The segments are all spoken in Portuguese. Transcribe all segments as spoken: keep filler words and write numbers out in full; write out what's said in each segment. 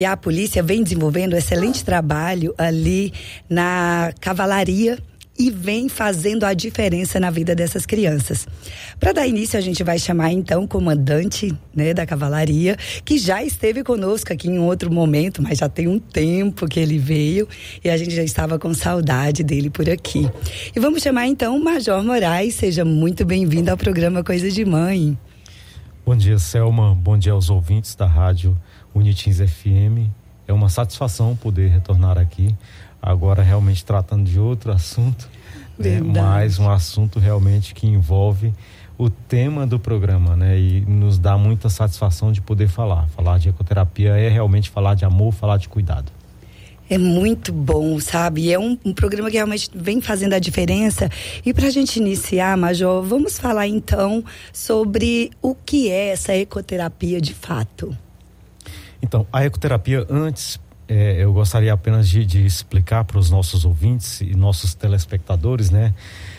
E a polícia vem desenvolvendo um excelente trabalho ali na cavalaria e vem fazendo a diferença na vida dessas crianças. Para dar início, a gente vai chamar então o comandante, né, da cavalaria, que já esteve conosco aqui em outro momento, mas já tem um tempo que ele veio e a gente já estava com saudade dele por aqui. E vamos chamar então o Major Moraes. Seja muito bem-vindo ao programa Coisa de Mãe. Bom dia, Selma. Bom dia aos ouvintes da rádio Unitins F M. É uma satisfação poder retornar aqui. Agora realmente tratando de outro assunto, né? Mas um assunto realmente que envolve o tema do programa, né? E nos dá muita satisfação de poder falar. Falar de ecoterapia é realmente falar de amor, falar de cuidado. É muito bom, sabe? É um, um programa que realmente vem fazendo a diferença. E para a gente iniciar, Major, vamos falar então sobre o que é essa ecoterapia de fato. Então, a ecoterapia, antes... É, eu gostaria apenas de, de explicar para os nossos ouvintes e nossos telespectadores, né?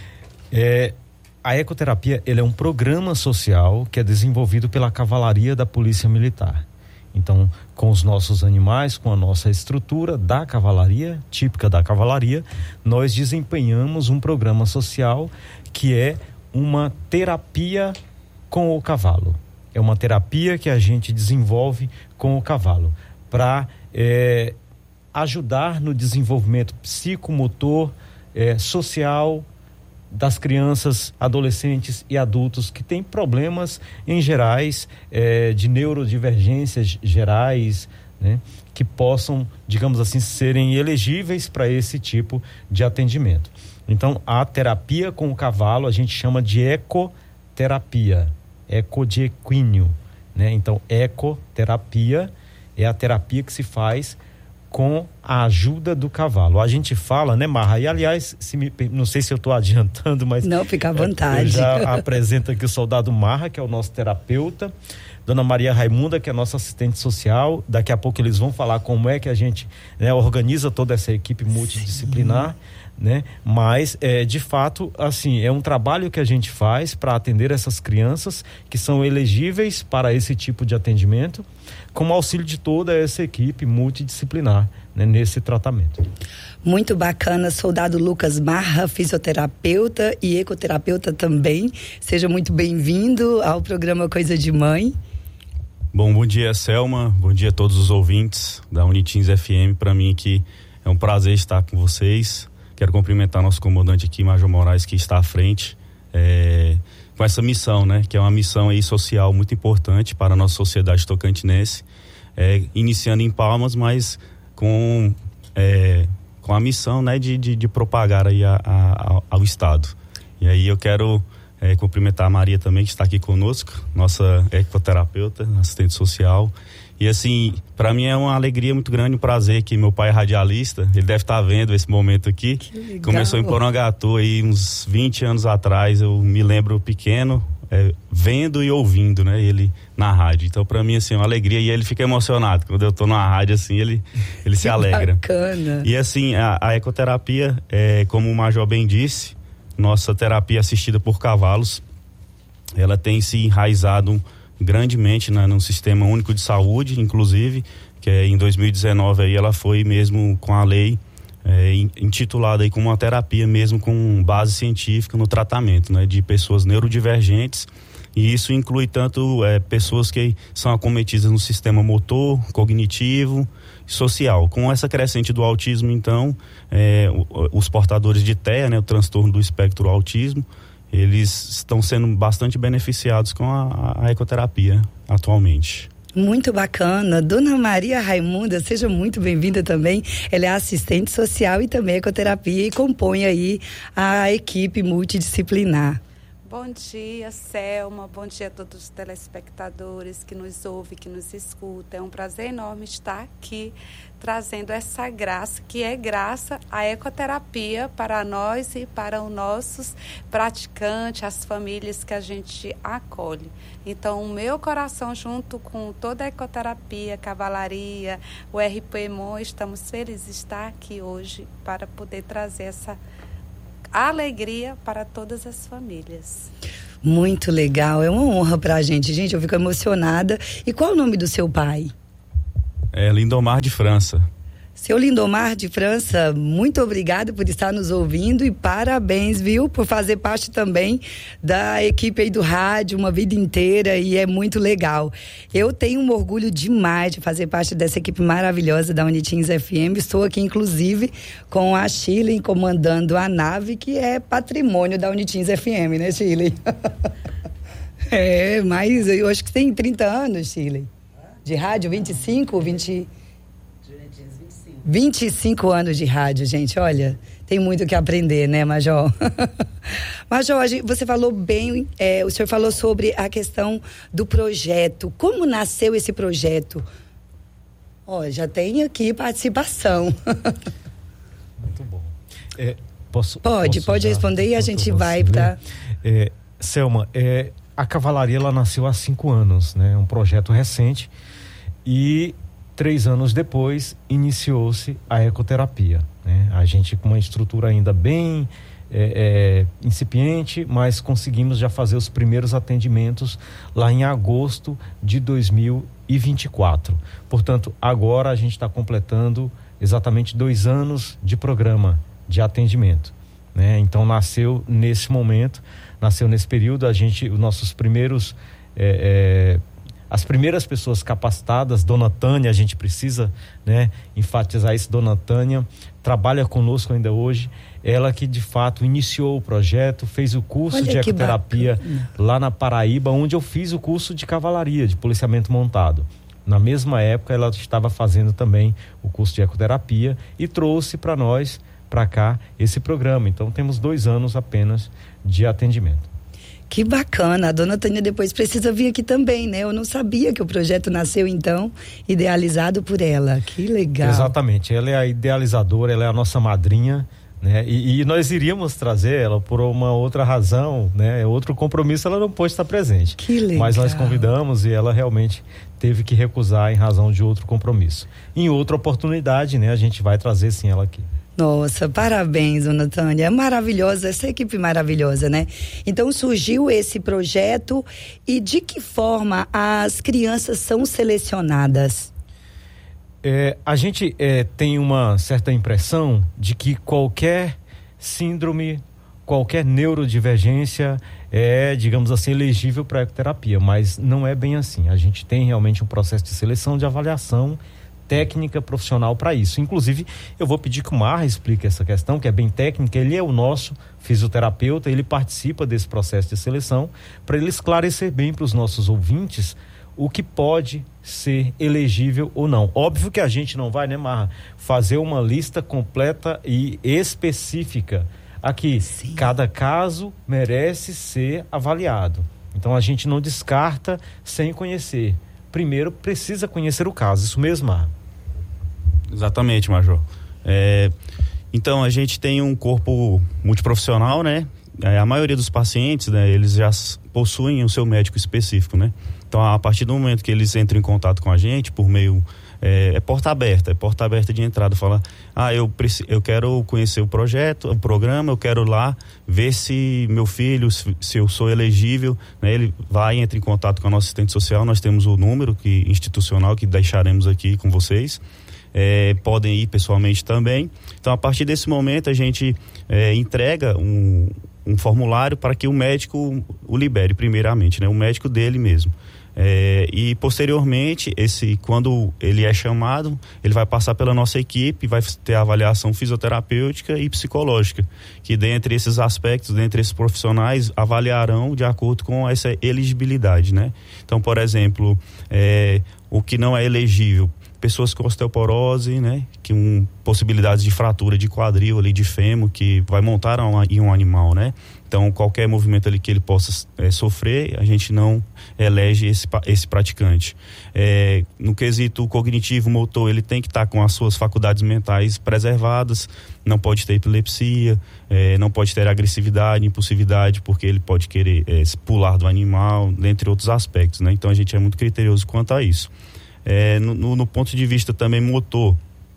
É, a ecoterapia, ele é um programa social que é desenvolvido pela cavalaria da Polícia Militar. Então, com os nossos animais, com a nossa estrutura da cavalaria, típica da cavalaria, nós desempenhamos um programa social que é uma terapia com o cavalo. É uma terapia que a gente desenvolve com o cavalo para É, ajudar no desenvolvimento psicomotor, é, social das crianças, adolescentes e adultos que têm problemas em gerais, é, de neurodivergências gerais, né, que possam, digamos assim, serem elegíveis para esse tipo de atendimento. Então, a terapia com o cavalo a gente chama de ecoterapia, eco de equíneo, né? Então, ecoterapia é a terapia que se faz com a ajuda do cavalo. A gente fala, né, Marra? E aliás, se me, não sei se eu estou adiantando, mas... Não, fica à vontade. Eu já apresento aqui o soldado Marra, que é o nosso terapeuta, Dona Maria Raimunda, que é a nossa assistente social. Daqui a pouco eles vão falar como é que a gente, né, organiza toda essa equipe multidisciplinar. Sim. Né? Mas, é, de fato, assim, é um trabalho que a gente faz para atender essas crianças que são elegíveis para esse tipo de atendimento, com o auxílio de toda essa equipe multidisciplinar, né, nesse tratamento. Muito bacana, soldado Lucas Marra, fisioterapeuta e ecoterapeuta também. Seja muito bem-vindo ao programa Coisa de Mãe. Bom, bom dia, Selma. Bom dia a todos os ouvintes da Unitins F M. Para mim aqui é um prazer estar com vocês. Quero cumprimentar nosso comandante aqui, Major Moraes, que está à frente, é, com essa missão, né? Que é uma missão aí social muito importante para a nossa sociedade tocantinense, é, iniciando em Palmas, mas com, é, com a missão, né, de, de, de propagar aí a, a, ao Estado. E aí eu quero é, cumprimentar a Maria também, que está aqui conosco, nossa ecoterapeuta, assistente social. E assim, para mim é uma alegria muito grande, um prazer que meu pai é radialista, ele deve estar vendo esse momento aqui. Começou em Porangatu aí uns vinte anos atrás, eu me lembro pequeno, é, vendo e ouvindo, né, ele na rádio. Então para mim assim, é uma alegria, e ele fica emocionado quando eu tô na rádio assim, ele, ele se alegra. Bacana. E assim, a, a ecoterapia, é, como o Major bem disse, nossa terapia assistida por cavalos, ela tem se enraizado grandemente na, no Sistema Único de Saúde, inclusive, que é, em dois mil e dezenove aí ela foi mesmo com a lei é, intitulada aí como uma terapia mesmo com base científica no tratamento, né, de pessoas neurodivergentes, e isso inclui tanto é, pessoas que são acometidas no sistema motor, cognitivo e social. Com essa crescente do autismo, então, é, os portadores de T E A, né, o transtorno do espectro autismo, eles estão sendo bastante beneficiados com a, a ecoterapia atualmente. Muito bacana. Dona Maria Raimunda, seja muito bem-vinda também. Ela é assistente social e também ecoterapia e compõe aí a equipe multidisciplinar. Bom dia, Selma. Bom dia a todos os telespectadores que nos ouvem, que nos escutam. É um prazer enorme estar aqui trazendo essa graça, que é graça à ecoterapia para nós e para os nossos praticantes, as famílias que a gente acolhe. Então, o meu coração, junto com toda a ecoterapia, cavalaria, o R P M O, estamos felizes de estar aqui hoje para poder trazer essa alegria para todas as famílias. Muito legal, é uma honra pra gente. Gente, eu fico emocionada. E qual é o nome do seu pai? É Lindomar de França. Seu Lindomar de França, muito obrigado por estar nos ouvindo e parabéns, viu, por fazer parte também da equipe aí do rádio uma vida inteira, e é muito legal. Eu tenho um orgulho demais de fazer parte dessa equipe maravilhosa da Unitins F M. Estou aqui, inclusive, com a Shirley comandando a nave, que é patrimônio da Unitins F M, né, Shirley? É, mas eu acho que tem trinta anos, Shirley. De rádio, vinte e cinco, vinte... vinte e cinco anos de rádio, gente, olha, tem muito o que aprender, né, Major? Major, você falou bem, é, o senhor falou sobre a questão do projeto. Como nasceu esse projeto? Ó, já tem aqui participação. Muito bom. É, posso, pode, posso pode responder e a gente vai para... É, Selma, é, a Cavalaria, ela nasceu há cinco anos, né? Um projeto recente, e três anos depois iniciou-se a ecoterapia, né? A gente com uma estrutura ainda bem é, é, incipiente, mas conseguimos já fazer os primeiros atendimentos lá em agosto de dois mil e vinte e quatro. Portanto, agora a gente está completando exatamente dois anos de programa de atendimento, né? Então nasceu nesse momento, nasceu nesse período, a gente, os nossos primeiros é, é, as primeiras pessoas capacitadas, Dona Tânia, a gente precisa, né, enfatizar isso, Dona Tânia trabalha conosco ainda hoje, ela que de fato iniciou o projeto, fez o curso Olha de ecoterapia lá na Paraíba, onde eu fiz o curso de cavalaria, de policiamento montado. Na mesma época ela estava fazendo também o curso de ecoterapia e trouxe para nós, para cá, esse programa. Então temos dois anos apenas de atendimento. Que bacana, a Dona Tânia depois precisa vir aqui também, né? Eu não sabia que o projeto nasceu, então, idealizado por ela. Que legal. Exatamente, ela é a idealizadora, ela é a nossa madrinha, né? E, e nós iríamos trazer ela por uma outra razão, né? Outro compromisso, ela não pôde estar presente. Que legal. Mas nós convidamos e ela realmente teve que recusar em razão de outro compromisso. Em outra oportunidade, né? A gente vai trazer sim ela aqui. Nossa, parabéns, Dona Tânia, é maravilhosa, essa equipe maravilhosa, né? Então surgiu esse projeto, e de que forma as crianças são selecionadas? É, a gente é, tem uma certa impressão de que qualquer síndrome, qualquer neurodivergência é, digamos assim, elegível para a ecoterapia, mas não é bem assim. A gente tem realmente um processo de seleção, de avaliação técnica profissional para isso. Inclusive, eu vou pedir que o Marra explique essa questão, que é bem técnica. Ele é o nosso fisioterapeuta, ele participa desse processo de seleção, para ele esclarecer bem para os nossos ouvintes o que pode ser elegível ou não. Óbvio que a gente não vai, né, Marra, fazer uma lista completa e específica. Aqui, Sim. Cada caso merece ser avaliado. Então a gente não descarta sem conhecer. Primeiro precisa conhecer o caso, isso mesmo, Marra? Exatamente, Major. É, então a gente tem um corpo multiprofissional, né? É, a maioria dos pacientes, né, eles já possuem o seu médico específico, né? Então a partir do momento que eles entram em contato com a gente por meio é, é porta aberta, é porta aberta de entrada, fala, ah, eu preciso, eu quero conhecer o projeto, o programa, eu quero lá ver se meu filho, se, se eu sou elegível, né? Ele vai, entra em contato com a nossa assistente social, nós temos o número que, institucional que deixaremos aqui com vocês. É, podem ir pessoalmente também. Então a partir desse momento a gente é, entrega um, um formulário para que o médico o libere primeiramente, né? O médico dele mesmo. É, e posteriormente, esse, quando ele é chamado, ele vai passar pela nossa equipe, vai ter avaliação fisioterapêutica e psicológica, que dentre esses aspectos, dentre esses profissionais, avaliarão de acordo com essa elegibilidade, né? Então, por exemplo, é, o que não é elegível, pessoas com osteoporose, né, que um possibilidades de fratura de quadril ali, de fêmur, que vai montar um, em um animal, né? Então qualquer movimento ali que ele possa é, sofrer, a gente não elege esse, esse praticante. É, no quesito cognitivo motor, ele tem que estar tá com as suas faculdades mentais preservadas, não pode ter epilepsia, é, não pode ter agressividade, impulsividade, porque ele pode querer é, pular do animal, dentre outros aspectos, né? Então a gente é muito criterioso quanto a isso. É, no, no ponto de vista também motor,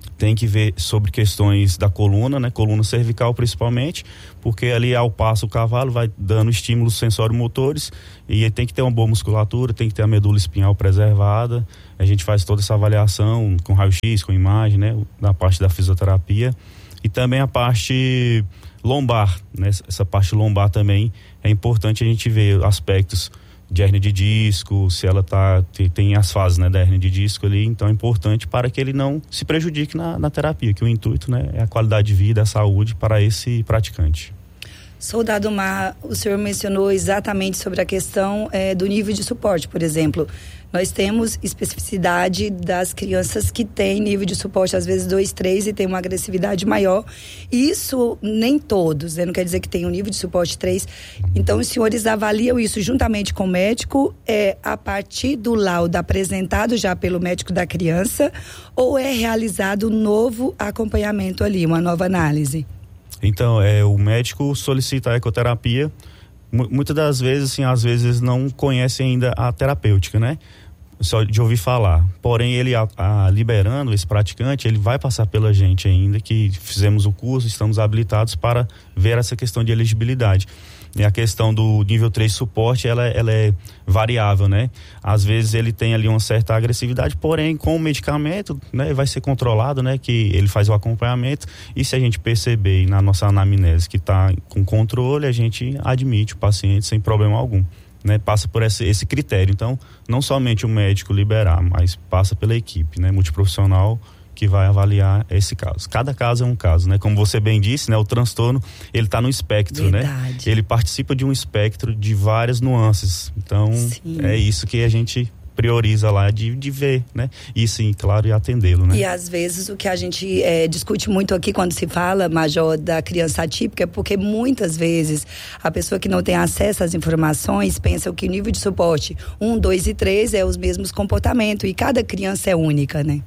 tem que ver sobre questões da coluna, né? Coluna cervical principalmente, porque ali ao passo o cavalo vai dando estímulos sensório-motores e tem que ter uma boa musculatura, tem que ter a medula espinhal preservada. A gente faz toda essa avaliação com raio-x, com imagem, né? Na parte da fisioterapia e também a parte lombar, né? Essa parte lombar também é importante a gente ver aspectos de hérnia de disco, se ela tá, tem as fases, né, da hérnia de disco ali, então é importante para que ele não se prejudique na, na terapia, que o intuito, né, é a qualidade de vida, a saúde para esse praticante. Soldado Mar, o senhor mencionou exatamente sobre a questão é, do nível de suporte, por exemplo. Nós temos especificidade das crianças que têm nível de suporte, às vezes dois, três, e tem uma agressividade maior. Isso nem todos, né? Não quer dizer que tem um nível de suporte três. Então, os senhores avaliam isso juntamente com o médico, é, a partir do laudo apresentado já pelo médico da criança, ou é realizado um novo acompanhamento ali, uma nova análise? Então, é, o médico solicita a ecoterapia. M- muitas das vezes, assim, às vezes não conhece ainda a terapêutica, né? Só de ouvir falar. Porém, ele a, a, liberando esse praticante, ele vai passar pela gente ainda, que fizemos o curso, estamos habilitados para ver essa questão de elegibilidade. E a questão do nível três suporte, ela, ela é variável, né? Às vezes ele tem ali uma certa agressividade, porém com o medicamento, né, vai ser controlado, né? Que ele faz o acompanhamento e se a gente perceber na nossa anamnese que está com controle, a gente admite o paciente sem problema algum, né? Passa por esse, esse critério. Então, não somente o médico liberar, mas passa pela equipe, né? Multiprofissional, que vai avaliar esse caso. Cada caso é um caso, né? Como você bem disse, né? O transtorno, ele está no espectro, Verdade. né? Ele participa de um espectro de várias nuances. Então, sim, é isso que a gente prioriza lá de, de ver, né? E sim, claro, e atendê-lo, né? E às vezes o que a gente é, discute muito aqui quando se fala, Major, da criança atípica, é porque muitas vezes a pessoa que não tem acesso às informações pensa que o nível de suporte um, dois e três é os mesmos comportamentos e cada criança é única, né?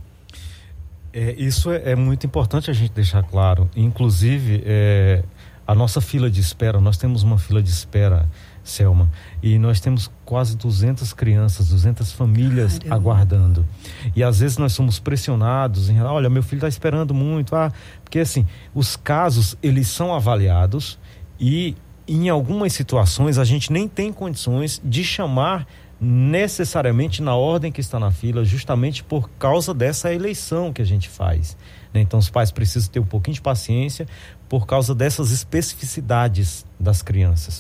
É, isso é, é muito importante a gente deixar claro. Inclusive, é, a nossa fila de espera, nós temos uma fila de espera, Selma, e nós temos quase duzentas crianças, duzentas famílias Caramba. aguardando. E às vezes nós somos pressionados em, olha, meu filho está esperando muito, ah, porque assim, os casos, eles são avaliados e em algumas situações a gente nem tem condições de chamar necessariamente na ordem que está na fila, justamente por causa dessa eleição que a gente faz, né? Então os pais precisam ter um pouquinho de paciência por causa dessas especificidades das crianças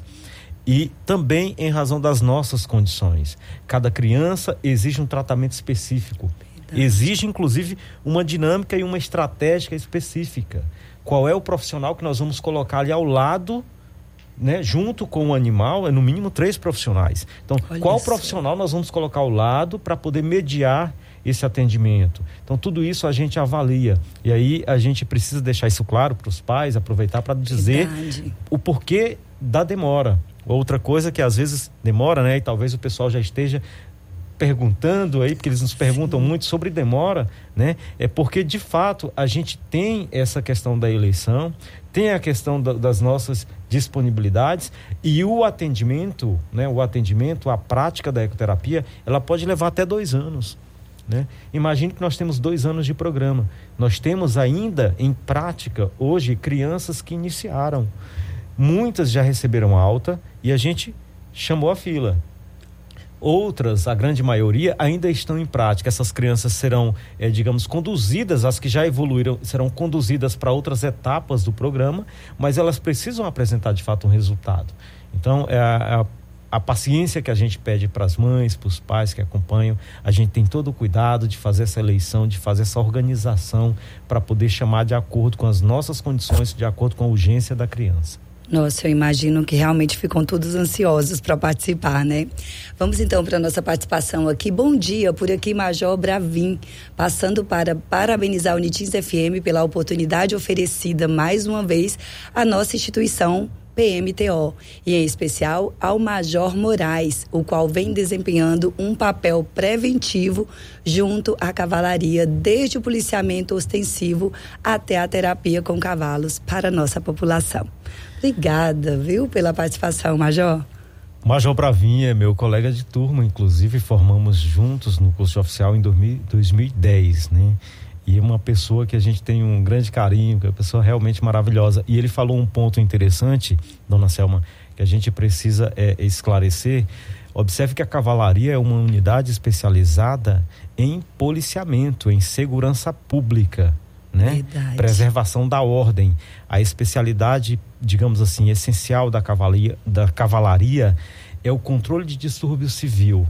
e também em razão das nossas condições. Cada criança exige um tratamento específico. Verdade. Exige inclusive uma dinâmica e uma estratégia específica. Qual é o profissional que nós vamos colocar ali ao lado, né, junto com o animal, é no mínimo três profissionais. Então, Olha qual isso. profissional nós vamos colocar ao lado para poder mediar esse atendimento? Então, tudo isso a gente avalia. E aí a gente precisa deixar isso claro para os pais, aproveitar para dizer Verdade. o porquê da demora. Outra coisa que às vezes demora, né, e talvez o pessoal já esteja perguntando aí, porque eles nos perguntam Sim. muito sobre demora, né? É porque de fato a gente tem essa questão da eleição, tem a questão da, das nossas disponibilidades e o atendimento, né? O atendimento, a prática da ecoterapia, ela pode levar até dois anos, né? Imagine que nós temos dois anos de programa. Nós temos ainda em prática hoje crianças que iniciaram. Muitas já receberam alta e a gente chamou a fila. Outras, a grande maioria, ainda estão em prática. Essas crianças serão, é, digamos, conduzidas, as que já evoluíram, serão conduzidas para outras etapas do programa, mas elas precisam apresentar, de fato, um resultado. Então, é a, a, a paciência que a gente pede para as mães, para os pais que acompanham, a gente tem todo o cuidado de fazer essa eleição, de fazer essa organização para poder chamar de acordo com as nossas condições, de acordo com a urgência da criança. Nossa, eu imagino que realmente ficam todos ansiosos para participar, né? Vamos então para a nossa participação aqui. Bom dia, por aqui Major Bravin, passando para parabenizar a Unitins F M pela oportunidade oferecida mais uma vez à nossa instituição P M T O, e em especial ao Major Moraes, o qual vem desempenhando um papel preventivo junto à cavalaria, desde o policiamento ostensivo até a terapia com cavalos para a nossa população. Obrigada, viu, pela participação, Major. Major Bravinha é meu colega de turma, inclusive formamos juntos no curso de oficial em dois mil e dez, né? E uma pessoa que a gente tem um grande carinho, que é uma pessoa realmente maravilhosa. E ele falou um ponto interessante, dona Selma, que a gente precisa é, esclarecer. Observe que a cavalaria é uma unidade especializada em policiamento, em segurança pública, né? Verdade. Preservação da ordem. A especialidade, digamos assim, essencial da cavalaria, da cavalaria é o controle de distúrbio civil.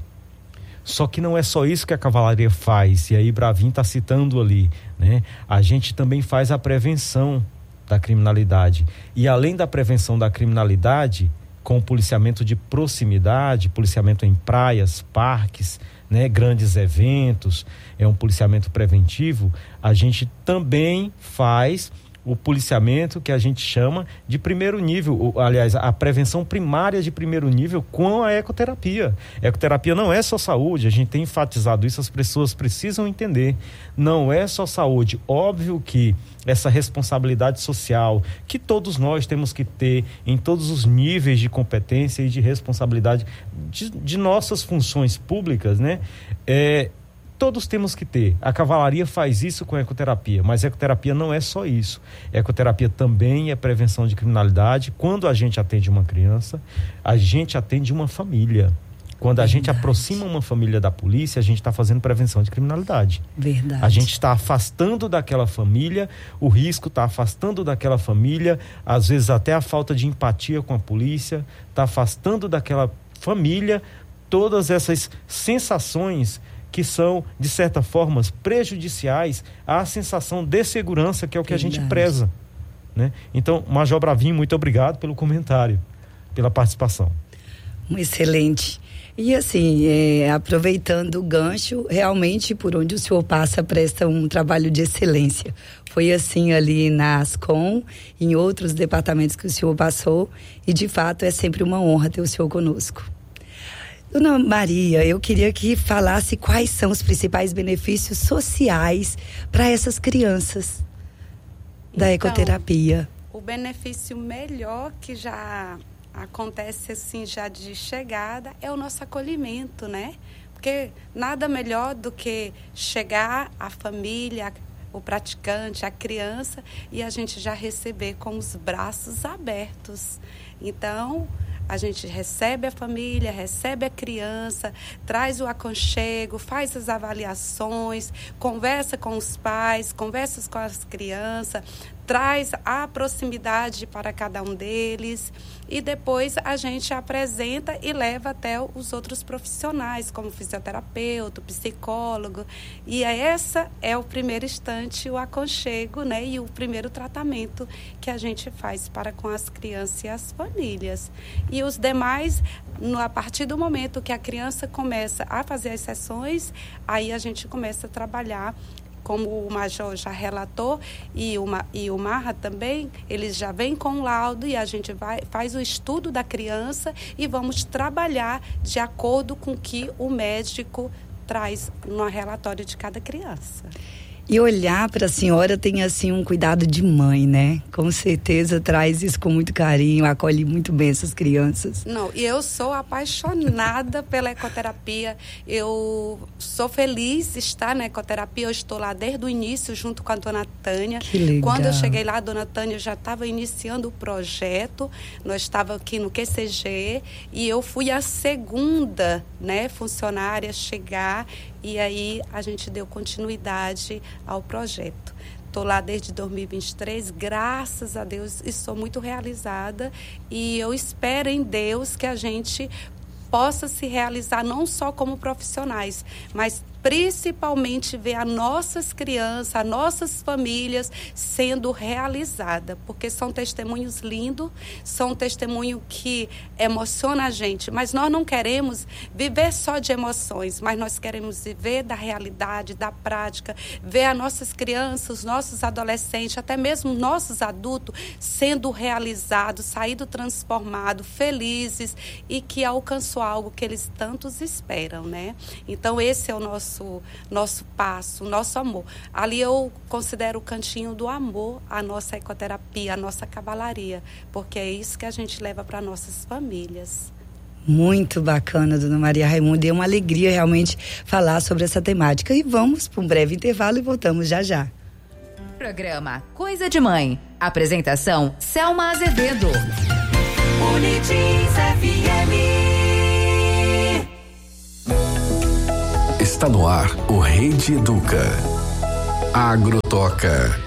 Só que não é só isso que a cavalaria faz, e aí Bravin está citando ali, né? A gente também faz a prevenção da criminalidade. E além da prevenção da criminalidade, com o policiamento de proximidade, policiamento em praias, parques, né, grandes eventos, é um policiamento preventivo, a gente também faz o policiamento que a gente chama de primeiro nível, ou, aliás, a prevenção primária de primeiro nível com a ecoterapia. Ecoterapia não é só saúde, a gente tem enfatizado isso, as pessoas precisam entender. Não é só saúde. Óbvio que essa responsabilidade social que todos nós temos que ter em todos os níveis de competência e de responsabilidade de, de nossas funções públicas, né? É, todos temos que ter. A cavalaria faz isso com a ecoterapia, mas a ecoterapia não é só isso. A ecoterapia também é prevenção de criminalidade. Quando a gente atende uma criança, a gente atende uma família. Quando a Verdade. gente aproxima uma família da polícia, a gente está fazendo prevenção de criminalidade. Verdade. A gente está afastando daquela família, o risco está afastando daquela família, às vezes até a falta de empatia com a polícia, está afastando daquela família todas essas sensações que são, de certa forma, prejudiciais à sensação de segurança, que é o que Verdade. a gente preza, né? Então, Major Bravin, muito obrigado pelo comentário, pela participação. Excelente. E assim, é, aproveitando o gancho, realmente por onde o senhor passa presta um trabalho de excelência. Foi assim ali na Ascom, em outros departamentos que o senhor passou, e de fato é sempre uma honra ter o senhor conosco. Dona Maria, eu queria que falasse quais são os principais benefícios sociais para essas crianças da então, ecoterapia. O benefício melhor que já acontece assim já de chegada é o nosso acolhimento, né? Porque nada melhor do que chegar a família, o praticante, a criança, e a gente já receber com os braços abertos. Então, a gente recebe a família, recebe a criança, traz o aconchego, faz as avaliações, conversa com os pais, conversa com as crianças, traz a proximidade para cada um deles e depois a gente apresenta e leva até os outros profissionais, como fisioterapeuta, psicólogo. E essa é o primeiro instante, o aconchego, né? E o primeiro tratamento que a gente faz para com as crianças e as famílias. E os demais, no, a partir do momento que a criança começa a fazer as sessões, aí a gente começa a trabalhar, como o Major já relatou, e o, e o Marra também, eles já vêm com o laudo e a gente vai, faz o estudo da criança e vamos trabalhar de acordo com o que o médico traz no relatório de cada criança. E olhar para a senhora tem assim um cuidado de mãe, né? Com certeza traz isso com muito carinho, acolhe muito bem essas crianças. Não, e eu sou apaixonada pela ecoterapia. Eu sou feliz de estar na ecoterapia. Eu estou lá desde o início junto com a dona Tânia. Que legal. Quando eu cheguei lá, a dona Tânia já estava iniciando o projeto. Nós estávamos aqui no Q C G e eu fui a segunda, né, funcionária a chegar. E aí a gente deu continuidade ao projeto. Estou lá desde dois mil e vinte e três, graças a Deus, e sou muito realizada. E eu espero em Deus que a gente possa se realizar não só como profissionais, mas principalmente ver as nossas crianças, as nossas famílias sendo realizadas, porque são testemunhos lindos, são testemunhos que emocionam a gente, mas nós não queremos viver só de emoções, mas nós queremos viver da realidade, da prática, ver as nossas crianças, os nossos adolescentes, até mesmo nossos adultos sendo realizados, saídos transformados, felizes e que alcançou algo que eles tantos esperam, né? Então esse é o nosso nosso passo, nosso amor. Ali eu considero o cantinho do amor, a nossa ecoterapia, a nossa cavalaria, porque é isso que a gente leva para nossas famílias. Muito bacana, dona Maria Raimunda, é uma alegria realmente falar sobre essa temática. E vamos para um breve intervalo e voltamos já já. Programa Coisa de Mãe. Apresentação Selma Azevedo. Unitins F M. Está no ar o Rede Educa. Agrotoca.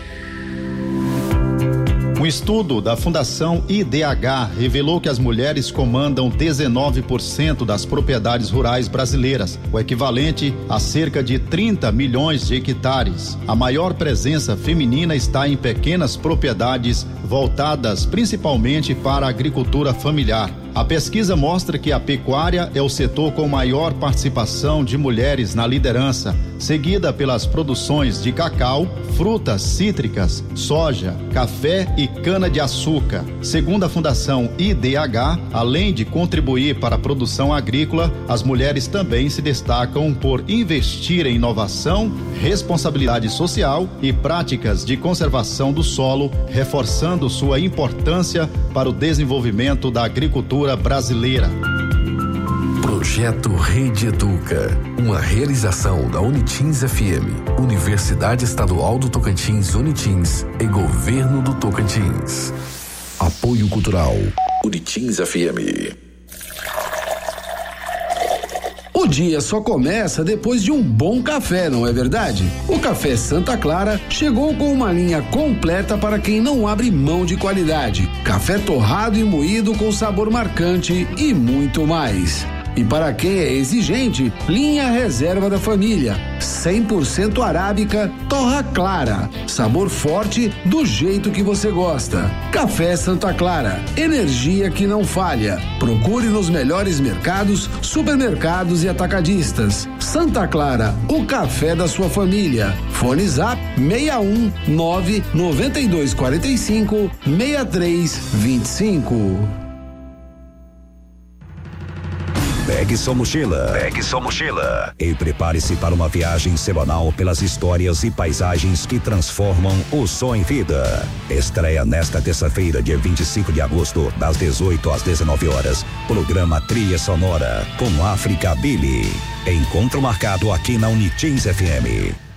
Um estudo da Fundação I D H revelou que as mulheres comandam dezenove por cento das propriedades rurais brasileiras, o equivalente a cerca de trinta milhões de hectares. A maior presença feminina está em pequenas propriedades voltadas principalmente para a agricultura familiar. A pesquisa mostra que a pecuária é o setor com maior participação de mulheres na liderança, seguida pelas produções de cacau, frutas cítricas, soja, café e cana-de-açúcar. Segundo a Fundação I D H, além de contribuir para a produção agrícola, as mulheres também se destacam por investir em inovação, responsabilidade social e práticas de conservação do solo, reforçando sua importância para o desenvolvimento da agricultura brasileira. Projeto Rede Educa, uma realização da Unitins F M, Universidade Estadual do Tocantins, Unitins e Governo do Tocantins. Apoio Cultural, Unitins F M. O dia só começa depois de um bom café, não é verdade? O Café Santa Clara chegou com uma linha completa para quem não abre mão de qualidade. Café torrado e moído com sabor marcante e muito mais. E para quem é exigente, linha Reserva da Família, cem por cento arábica, torra clara, sabor forte do jeito que você gosta. Café Santa Clara, energia que não falha. Procure nos melhores mercados, supermercados e atacadistas. Santa Clara, o café da sua família. Fone Zap seis um nove nove dois quatro cinco seis três dois cinco. Pegue sua mochila. Pegue sua mochila. E prepare-se para uma viagem semanal pelas histórias e paisagens que transformam o som em vida. Estreia nesta terça-feira, dia vinte e cinco de agosto, das dezoito às dezenove horas. Programa Trilha Sonora com África Billy. Encontro marcado aqui na Unitins F M.